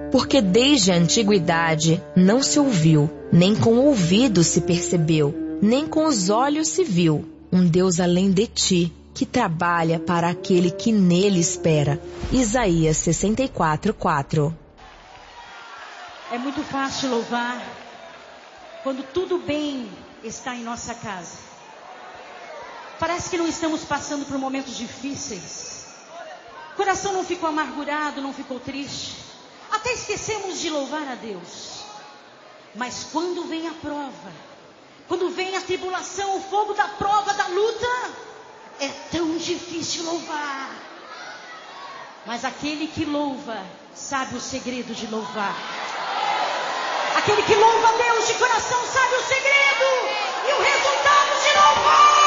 Porque desde a antiguidade não se ouviu, nem com o ouvido se percebeu, nem com os olhos se viu, um Deus além de ti, que trabalha para aquele que nele espera. Isaías 64:4. É muito fácil louvar quando tudo bem está em nossa casa. Parece que não estamos passando por momentos difíceis. O coração não ficou amargurado, não ficou triste. Até esquecemos de louvar a Deus. Mas quando vem a prova, quando vem a tribulação, o fogo da prova, da luta, é tão difícil louvar. Mas aquele que louva sabe o segredo de louvar. Aquele que louva a Deus de coração sabe o segredo e o resultado de louvar.